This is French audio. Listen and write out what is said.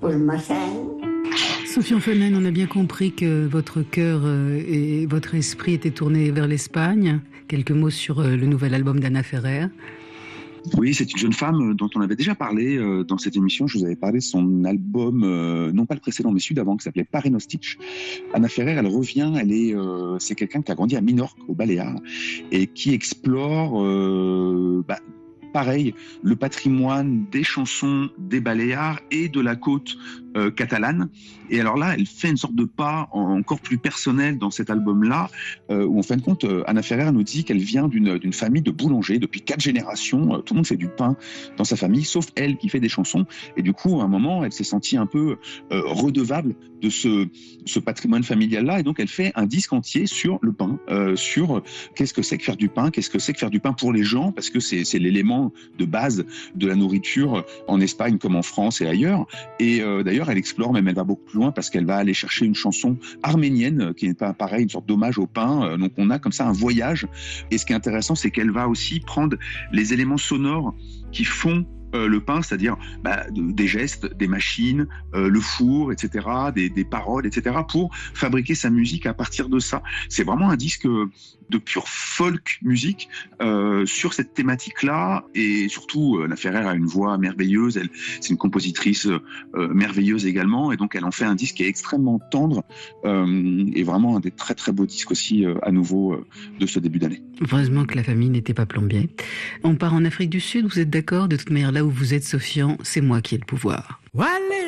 le matin. Sofiane Femen, on a bien compris que votre cœur et votre esprit étaient tournés vers l'Espagne. Quelques mots sur le nouvel album d'Anna Ferrer. Oui, c'est une jeune femme dont on avait déjà parlé dans cette émission. Je vous avais parlé de son album, non pas le précédent, mais celui d'avant, qui s'appelait Pare Stitch. Anna Ferrer, elle revient, c'est quelqu'un qui a grandi à Minorque, aux Baléares, et qui explore, pareil, le patrimoine des chansons des Baléares et de la côte catalane. Et alors là, elle fait une sorte de pas encore plus personnel dans cet album-là, où en fin de compte, Anna Ferrer nous dit qu'elle vient d'une famille de boulangers depuis 4 générations. Tout le monde fait du pain dans sa famille, sauf elle qui fait des chansons. Et du coup, à un moment, elle s'est sentie un peu redevable de ce patrimoine familial-là. Et donc, elle fait un disque entier sur le pain, sur qu'est-ce que c'est que faire du pain, qu'est-ce que c'est que faire du pain pour les gens, parce que c'est l'élément de base de la nourriture en Espagne comme en France et ailleurs. Et d'ailleurs, elle explore, même elle va beaucoup plus loin parce qu'elle va aller chercher une chanson arménienne qui n'est pas pareil, une sorte d'hommage au pain. Donc on a comme ça un voyage. Et ce qui est intéressant, c'est qu'elle va aussi prendre les éléments sonores qui font le pain, c'est-à-dire des gestes, des machines, le four, etc., des paroles, etc., pour fabriquer sa musique à partir de ça. C'est vraiment un disque de pure folk musique sur cette thématique-là, et surtout, Anna Ferrer a une voix merveilleuse, c'est une compositrice merveilleuse également, et donc elle en fait un disque qui est extrêmement tendre, et vraiment un des très très beaux disques aussi à nouveau de ce début d'année. Heureusement que la famille n'était pas plombier. On part en Afrique du Sud, vous êtes d'accord? De toute manière, là où vous êtes, Sofiane, c'est moi qui ai le pouvoir.